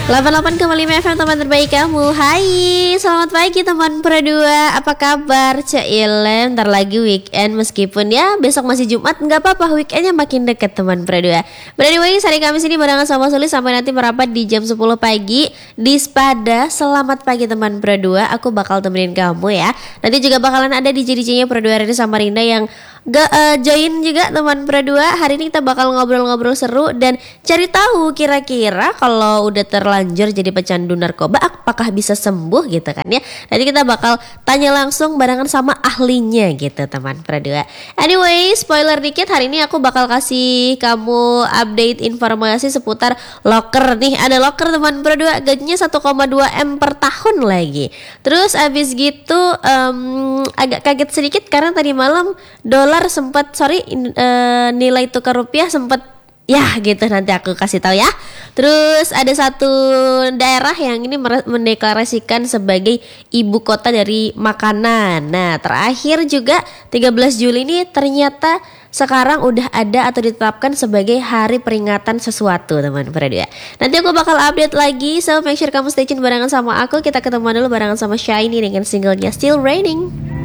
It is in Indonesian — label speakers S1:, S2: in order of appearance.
S1: 88,5 FM teman terbaik kamu. Hai, selamat pagi teman Perdua. Apa kabar? Cailen, ntar lagi weekend. Meskipun ya besok masih Jumat, nggak apa-apa, weekendnya makin deket teman Perdua. Anyway, hari Kamis ini barengan sama Sulis sampai nanti merapat di jam 10 pagi di Spada. Selamat pagi teman Perdua. Aku bakal temenin kamu ya. Nanti juga bakalan ada DJ-DJ-nya Perdua Reni sama Rinda yang join juga teman Perdua. Hari ini kita bakal ngobrol-ngobrol seru dan cari tahu kira-kira kalau udah terlanjur jadi pecandu narkoba apakah bisa sembuh gitu kan ya. Nanti kita bakal tanya langsung barengan sama ahlinya gitu teman Perdua. Anyway, spoiler dikit, hari ini aku bakal kasih kamu update informasi seputar loker nih. Ada loker teman Perdua, gajinya 1,2 M per tahun lagi. Terus abis gitu agak kaget sedikit karena tadi malam dolar sempat nilai tukar rupiah sempat ya gitu, nanti aku kasih tahu ya. Terus ada satu daerah yang ini mendeklarasikan sebagai ibu kota dari makanan. Nah, terakhir juga 13 Juli ini ternyata sekarang udah ada atau ditetapkan sebagai hari peringatan sesuatu teman Perdua. Nanti aku bakal update lagi, so make sure kamu stay tune barengan sama aku. Kita ketemu dulu barengan sama Shiny dengan singlenya Still Raining.